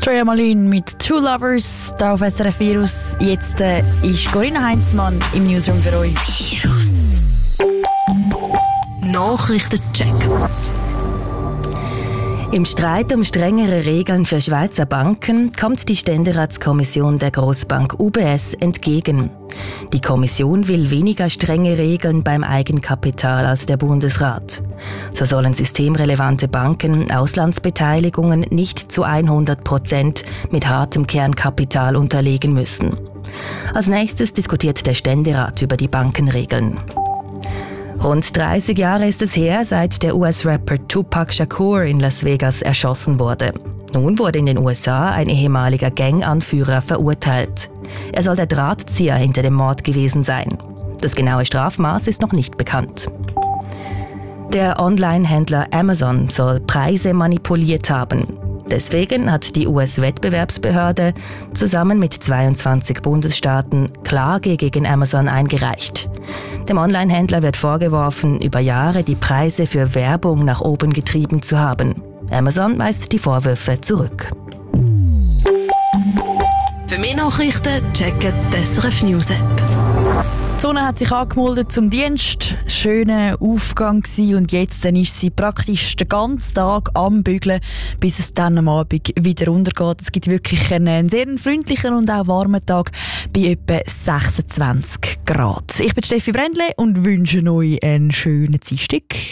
Troy Malin mit True Lovers, da auf SRF Virus. Jetzt ist Corinna Heinzmann im Newsroom für euch. Virus. Nachrichtencheck. Im Streit um strengere Regeln für Schweizer Banken kommt die Ständeratskommission der Grossbank UBS entgegen. Die Kommission will weniger strenge Regeln beim Eigenkapital als der Bundesrat. So sollen systemrelevante Banken Auslandsbeteiligungen nicht zu 100% mit hartem Kernkapital unterlegen müssen. Als nächstes diskutiert der Ständerat über die Bankenregeln. Rund 30 Jahre ist es her, seit der US-Rapper Tupac Shakur in Las Vegas erschossen wurde. Nun wurde in den USA ein ehemaliger Ganganführer verurteilt. Er soll der Drahtzieher hinter dem Mord gewesen sein. Das genaue Strafmaß ist noch nicht bekannt. Der Online-Händler Amazon soll Preise manipuliert haben. Deswegen hat die US-Wettbewerbsbehörde zusammen mit 22 Bundesstaaten Klage gegen Amazon eingereicht. Dem Online-Händler wird vorgeworfen, über Jahre die Preise für Werbung nach oben getrieben zu haben. Amazon weist die Vorwürfe zurück. Für mehr Nachrichten checken die SRF News App. Die Sonne hat sich angemeldet zum Dienst. Schöner Aufgang gewesen und jetzt dann ist sie praktisch den ganzen Tag am Bügeln, bis es dann am Abend wieder runtergeht. Es gibt wirklich einen sehr freundlichen und auch warmen Tag bei etwa 26 Grad. Ich bin Steffi Brändle und wünsche euch einen schönen Dienstag.